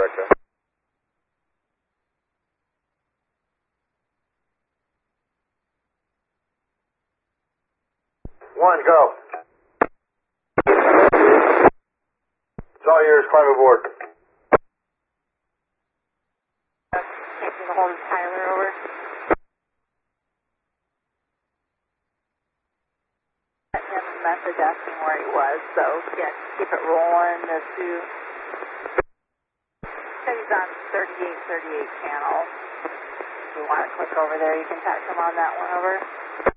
Echo. 1, go. It's all yours, climb aboard. Taking a hold of Tyler over. Sent him a message asking where he was, so yeah, keep it rolling. The two. Said he's on 3838 channel. If you want to click over there, you can touch him on that one over.